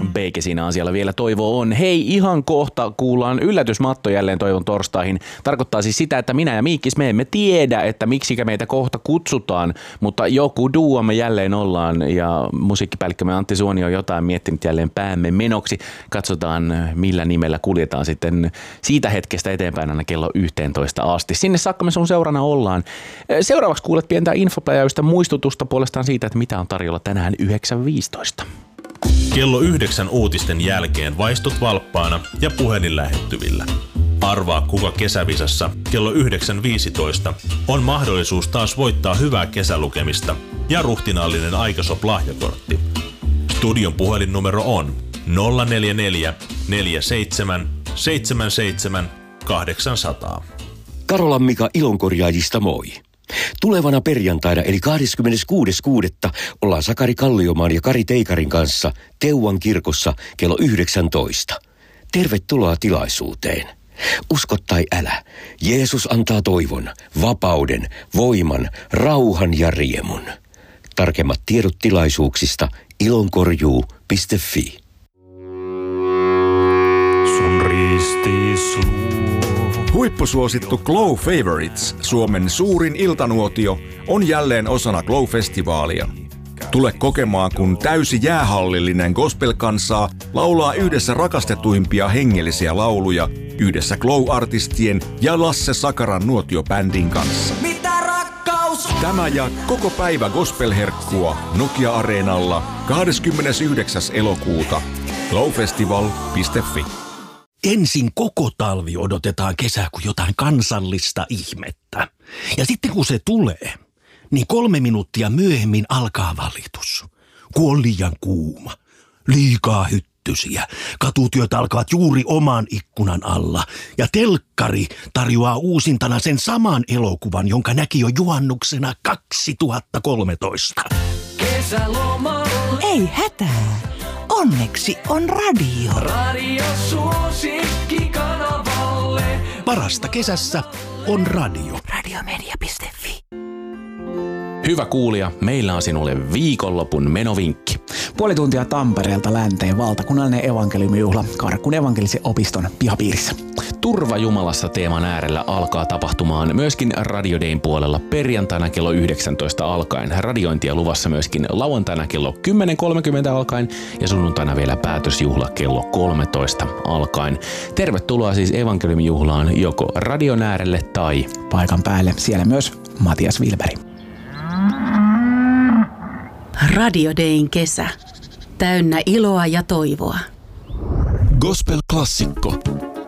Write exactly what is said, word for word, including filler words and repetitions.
eikä siinä asialla vielä toivo on. Hei, ihan kohta kuullaan yllätysmatto jälleen Toivon torstaihin. Tarkoittaa siis sitä, että minä ja Miikkis me emme tiedä, että miksikä meitä kohta kutsutaan, mutta joku duo me jälleen ollaan ja musiikkipäällikkömme Antti Suoni on jotain miettinyt jälleen päämme menoksi. Katsotaan, millä nimellä kuljetaan sitten siitä hetkestä eteenpäin aina kello yhteentoista asti. Sinne saakka me sun seurana ollaan. Seuraavaksi kuulet pientä infopläjäystä muistutusta puolestaan siitä, että mitä on tarjolla tänään yhdeksän viisitoista. Kello yhdeksän uutisten jälkeen vaistut valppaana ja puhelin lähettyvillä. Arvaa, kuka kesävisassa kello yhdeksän viisitoista on mahdollisuus taas voittaa hyvää kesälukemista ja ruhtinaallinen Aikasop-lahjakortti. Studion puhelinnumero on nolla neljä neljä neljä seitsemän seitsemän seitsemän kahdeksan nolla nolla. Karolan Mika Ilonkorjaajista moi. Tulevana perjantaina eli kahdeskymmeneskuudes kuudetta ollaan Sakari Kalliomaan ja Kari Teikarin kanssa Teuvan kirkossa kello yhdeksäntoista. Tervetuloa tilaisuuteen. Usko tai älä, Jeesus antaa toivon, vapauden, voiman, rauhan ja riemun. Tarkemmat tiedot tilaisuuksista ilonkorjuu piste fi. Sun ristis Huippusuosittu Glow Favorites, Suomen suurin iltanuotio, on jälleen osana Glow-festivaalia. Tule kokemaan, kun täysi jäähallillinen gospel-kansaa laulaa yhdessä rakastetuimpia hengellisiä lauluja yhdessä Glow-artistien ja Lasse Sakaran nuotiobändin kanssa. Mitä rakkaus? Tämä ja koko päivä gospel-herkkua Nokia-areenalla kahdeskymmenesyhdeksäs elokuuta. glowfestival piste fi. Ensin koko talvi odotetaan kesää kuin jotain kansallista ihmettä. Ja sitten kun se tulee, niin kolme minuuttia myöhemmin alkaa valitus. Kun on liian kuuma, liikaa hyttysiä, katutyöt alkavat juuri oman ikkunan alla. Ja telkkari tarjoaa uusintana sen saman elokuvan, jonka näki jo juhannuksena kaksituhattakolmetoista. Kesäloma. Ei hätää. Onneksi on radio. Radio suosikki kanavalle. Parasta kesässä on radio. radiomedia piste fi. Hyvä kuulija, meillä on sinulle viikonlopun menovinkki. Puoli tuntia Tampereelta länteen valtakunnallinen evankeliumijuhla Karkkun evankelisen opiston pihapiirissä. Turva Jumalassa teeman äärellä alkaa tapahtumaan myöskin Radio Dayn puolella perjantaina kello yhdeksäntoista alkaen. Radiointia luvassa myöskin lauantaina kello kymmenen kolmekymmentä alkaen ja sunnuntaina vielä päätösjuhla kello kolmetoista alkaen. Tervetuloa siis evankeliumijuhlaan joko radion äärelle tai paikan päälle. Siellä myös Matias Wilberi. Radio Dayn kesä. Täynnä iloa ja toivoa. Gospel-klassikko.